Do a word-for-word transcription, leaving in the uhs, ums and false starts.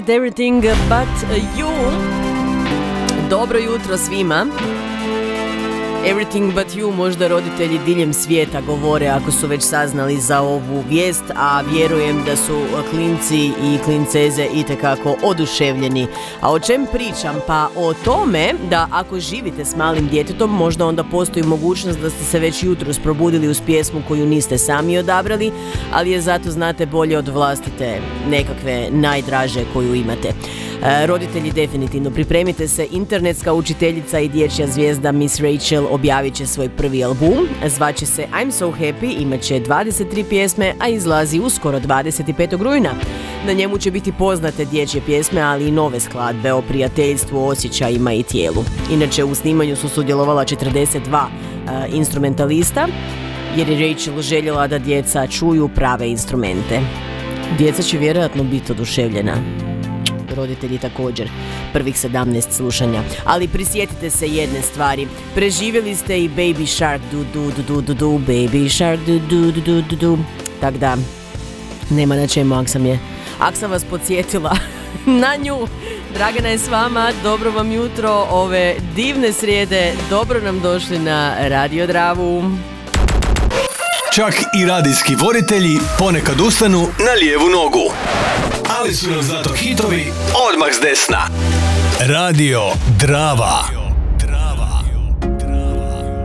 Everything but you. Dobro jutro svima. Everything but you možda roditelji diljem svijeta govore ako su već saznali za ovu vijest, a vjerujem da su klinci i klinceze itekako oduševljeni. A o čem pričam? Pa o tome da ako živite s malim djetetom, možda onda postoji mogućnost da ste se već jutros probudili uz pjesmu koju niste sami odabrali, ali je zato znate bolje od vlastite nekakve najdraže koju imate. E, roditelji definitivno pripremite se, internetska učiteljica i dječja zvijezda Miss Rachel objavit će svoj prvi album, zvaće se I'm So Happy, imat će dvadeset tri pjesme, a izlazi uskoro dvadeset petog rujna. Na njemu će biti poznate dječje pjesme, ali i nove skladbe o prijateljstvu, osjećajima i tijelu. Inače, u snimanju su sudjelovala četrdeset dva uh, instrumentalista, jer je Rachel željela da djeca čuju prave instrumente. Djeca će vjerojatno biti oduševljena. Roditelji također, prvih sedamnaest slušanja. Ali prisjetite se jedne stvari. Preživjeli ste i Baby Shark, du du du du du du, Baby Shark, du du du du du du. Tak da, nema na čemu, ak sam je. Ak sam vas podsjetila na nju. Dragana je s vama, dobro vam jutro ove divne srijede. Dobro nam došli na Radio Dravu. Čak i radijski voditelji ponekad ustanu na lijevu nogu. Ali su nam zato hitovi odmah s desna. Radio Drava.